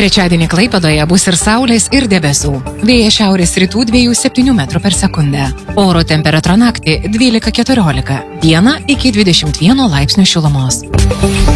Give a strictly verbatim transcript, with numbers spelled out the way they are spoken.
Trečiadienį Klaipėdoje bus ir saulės, ir debesų. Vėjas šiaurės rytų dviejų septynių metrų per sekundę. Oro temperatūra naktį dvylika keturiolika, dieną iki dvidešimt vieno laipsnių šilumos.